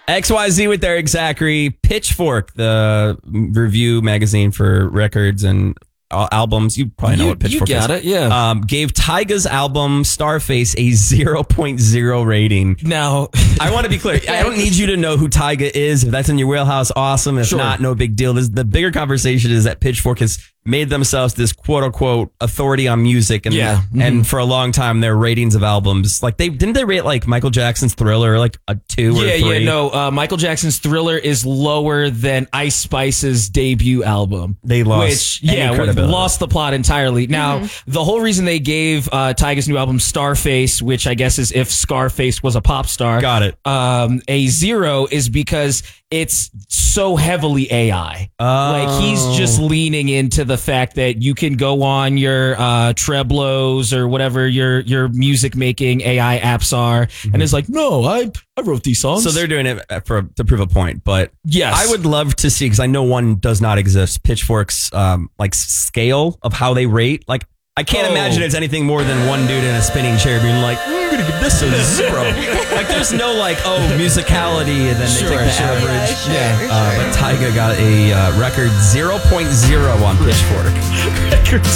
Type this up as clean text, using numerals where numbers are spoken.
XYZ with Eric Zachary. Pitchfork, the review magazine for records and albums. You probably know what Pitchfork is. You got it, yeah. Gave Tyga's album Starface a 0.0 rating. Now, I want to be clear. I don't need you to know who Tyga is. If that's in your wheelhouse, awesome. If not, no big deal. The bigger conversation is that Pitchfork has made themselves this quote unquote authority on music. And, and for a long time, their ratings of albums, like didn't they rate like Michael Jackson's Thriller like a 2 or 3? Yeah, no. Michael Jackson's Thriller is lower than Ice Spice's debut album. They lost, lost the plot entirely. Now, the whole reason they gave Tyga's new album Starface, which I guess is if Scarface was a pop star, got it, a 0 is because it's so heavily AI. Like he's just leaning into the fact that you can go on your Treblos or whatever your music making AI apps are, and it's like, no, I wrote these songs. So they're doing it to prove a point. But yes, I would love to see, because I know one does not exist, Pitchfork's like scale of how they rate. Like I can't imagine it's anything more than one dude in a spinning chair being like, I'm gonna give this a 0. Like there's no like, musicality, and then they take the average. But Tyga got a record 0.0 on Pitchfork.